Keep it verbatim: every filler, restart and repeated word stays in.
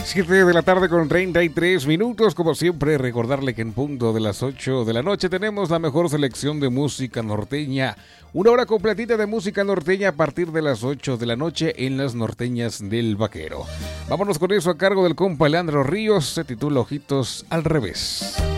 siete de la tarde con treinta y tres minutos. Como siempre, recordarle que en punto de las ocho de la noche tenemos la mejor selección de música norteña. Una hora completita de música norteña a partir de las ocho de la noche en las norteñas del Vaquero. Vámonos con eso a cargo del compa Leandro Ríos. Se titula Ojitos al Revés.